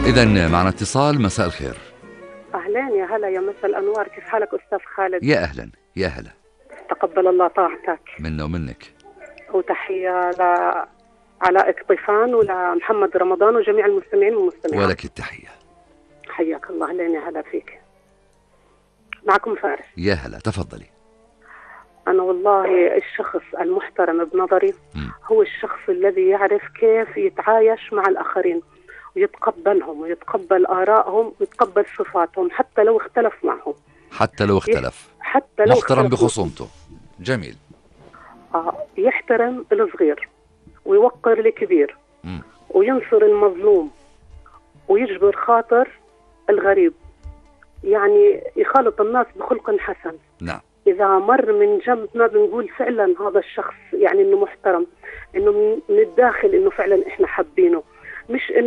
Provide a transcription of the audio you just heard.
إذا معنا اتصال. مساء الخير. أهلين، يا هلا، يا مساء الأنوار، كيف حالك أستاذ خالد؟ يا أهلا يا هلا. تقبل الله طاعتك. منا ومنك. وتحية لعلاء قطيفان ولمحمد رمضان وجميع المستمعين والمستمعات. ولك التحية. حياك الله. أهلين، يا هلا فيك. معكم فارس. يا هلا، تفضلي. أنا والله الشخص المحترم بنظري هو الشخص الذي يعرف كيف يتعايش مع الآخرين ويتقبلهم ويتقبل آرائهم ويتقبل صفاتهم حتى لو اختلف معهم. حتى لو اختلف. محترم بخصومته. جميل. يحترم الصغير ويوقر الكبير وينصر المظلوم ويجبر خاطر الغريب، يعني يخالط الناس بخلق حسن. نعم. إذا مر من جنبنا بنقول فعلا هذا الشخص يعني إنه محترم، إنه من الداخل إنه فعلا إحنا حابينه، مش إنه